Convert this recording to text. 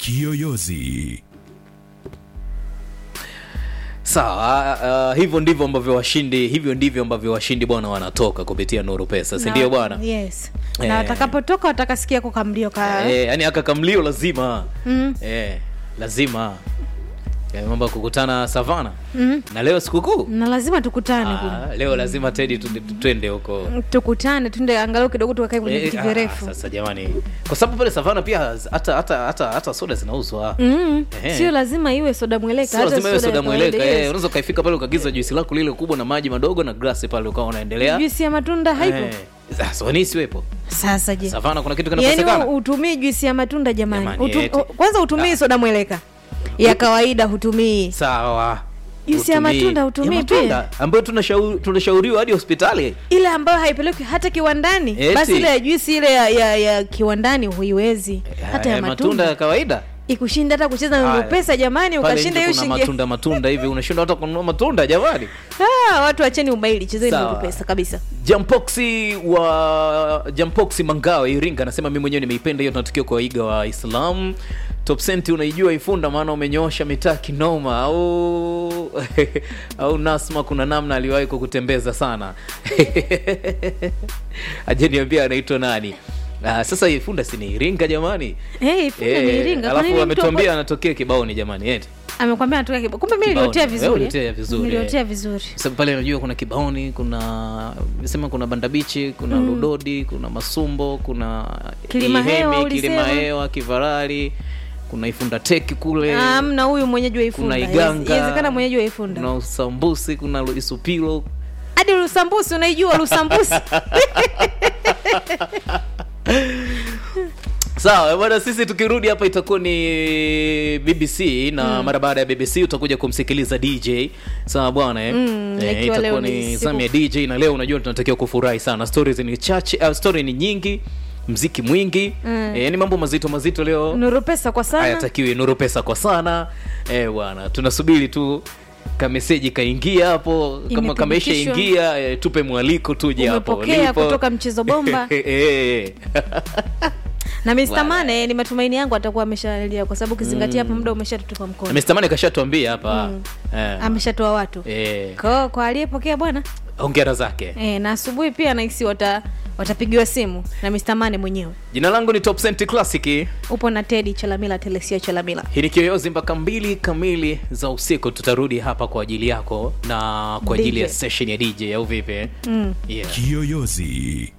Kiyoyozi. Sawa, hivyo ndivyo ambavyo washindi bwana wanatoka kupitia Nuru Pesa, si ndio bwana? Yes. Na watakapotoka watakasikia kukamlio yani akakamlio lazima. Lazima. Mambo kukutana Savana. Na leo sikukuu. Na lazima tukutane leo lazima Teddy twende huko. Tukutane, twende angalau kidogo tukakae kwenye viti virefu. Sasa jamani, kwa sababu pale Savana pia hata soda zinauzwa. Sio lazima iwe soda mweleka, hata soda mweleka. Unaweza kaifika pale ukagiza juisi lako lile kubwa na maji madogo na glasi pale ukawa unaendelea. Juisi ya matunda haipo. Sasa ni siwepo. Sasa je, Savana kuna kitu kinakosekana? Yaani utumii juisi ya matunda jamani. Kwanza utumii soda mweleka. Ya kawaida hutumii. Sawa. Juisi ya matunda hutumii pia. Ambayo tunashauriwa hadi hospitali. Ile ambayo haipeleki hata kiwandani. Basi ile ya juisi ile ya kiwandani huiwezi. Hata ya matunda ya kawaida. Ikushinda hata kucheza na pesa jamani, ukashinda hiyo shilingi. Kuna matunda hivi unashinda hata kununua matunda jamani. Watu acheni ubaili, chezeni na pesa kabisa. Jampoxi Mangawe Iringa anasema mimi mwenyewe nimeipenda hiyo tunatakiwa kwa iga wa Islam. Top Cent unaijua Ifunda maana umenyoosha mitaa kinoma au Nasma kuna namna aliwahi kukutembeza sana. Ajeniambia anaitwa nani? Sasa Ifunda si ni Iringa jamani? Ifunda ni Iringa. Alafu ametuambia anatokea Kibaoni jamani eti. Amekwambia anatokea Kibaoni. Kumbe mimi niliotea vizuri. Niliotea vizuri. Sababu pale unajua kuna Kibaoni, nimesema kuna Banda Beach, kuna Ludodi, kuna Masumbo, kuna Kilima Hewa, Kivarari, kuna Ifunda Teki kule. Mna huyu mwenyeji wa Ifunda. Kuna Iganga. Inawezekana mwenyeji wa Ifunda. Kuna Usambusi, kuna Isupilo. Hadi Lusambusi unaijua Lusambusi. Sawa, bwana sisi tukirudi hapa itakuwa ni BBC na mara baada ya BBC utakuja kumsikiliza DJ. Sawa bwana itakuwa ni zamu ya DJ na leo unajua tunatakiwa kufurahi sana. Stories ni chache, story ni nyingi, muziki mwingi. Yaani mambo mazito leo. Nuru Pesa kwa sana. Hayatakiwi Nuru Pesa kwa sana. Bwana tunasubiri tu kama message kaingia hapo, kama kamesha ingia tupe mwaliko tuje hapo. Umepokea kutoka mchezo bomba. Na Mr. Mane ni matumaini yangu atakuwa ameshalia kwa sababu kizingatia hapo muda umeshatutupa mkono. Mr. Mane kashatuambia hapa. Ameshatoa watu. Kwa aliyepokea bwana. Hongera zake. Na asubuhi pia nahisi watapigiwa simu na Mr. Mane mwenyewe. Jina langu ni Top Cent Classic. Upo na Teddy Chalamila, Telesia Chalamila. Hii ni Kiyoyozi mpaka 2 kamili za usiku tutarudi hapa kwa ajili yako na kwa ajili ya session ya DJ au vipi? Kiyoyozi.